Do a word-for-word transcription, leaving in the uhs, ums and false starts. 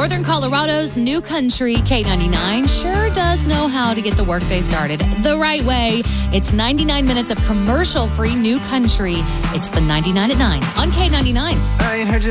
Northern Colorado's New Country K ninety-nine sure does know how to get the workday started the right way. It's ninety-nine minutes of commercial-free New Country. It's the ninety-nine at nine on K ninety-nine. I ain't heard you